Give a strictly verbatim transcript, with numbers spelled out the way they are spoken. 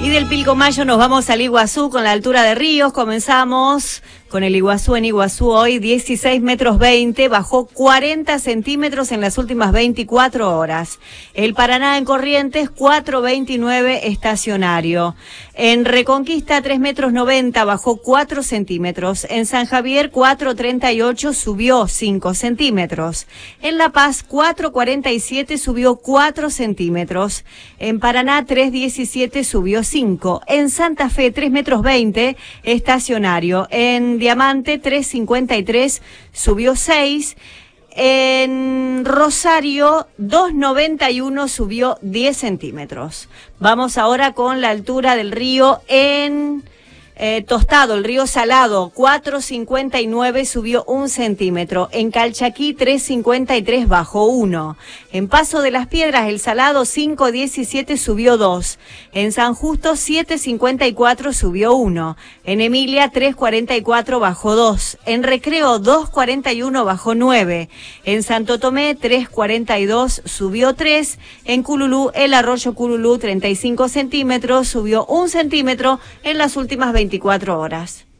Y del Pilcomayo nos vamos al Iguazú con la altura de ríos. Comenzamos con el Iguazú en Iguazú hoy, dieciséis metros veinte, bajó cuarenta centímetros en las últimas veinticuatro horas. El Paraná en Corrientes, cuatro veintinueve estacionario. En Reconquista, tres metros noventa, bajó cuatro centímetros. En San Javier, cuatro treinta y ocho, subió cinco centímetros. En La Paz, cuatro cuarenta y siete, subió cuatro centímetros. En Paraná, tres diecisiete, subió cinco. En Santa Fe, tres metros veinte, estacionario. En Diamante, tres cincuenta y tres, subió seis. En Rosario, dos noventa y uno, subió diez centímetros. Vamos ahora con la altura del río en eh, Tostado, el río Salado, cuatro cincuenta y nueve, subió un centímetro. En Calchaquí, tres cincuenta y tres, bajó uno. En Paso de las Piedras, el Salado, cinco diecisiete, subió dos. En San Justo, siete cincuenta y cuatro, subió uno. En Emilia, tres cuarenta y cuatro, bajó dos. En Recreo, dos cuarenta y uno, bajó nueve. En Santo Tomé, tres cuarenta y dos, subió tres. En Cululú, el arroyo Cululú, treinta y cinco centímetros, subió un centímetro en las últimas veinticuatro horas.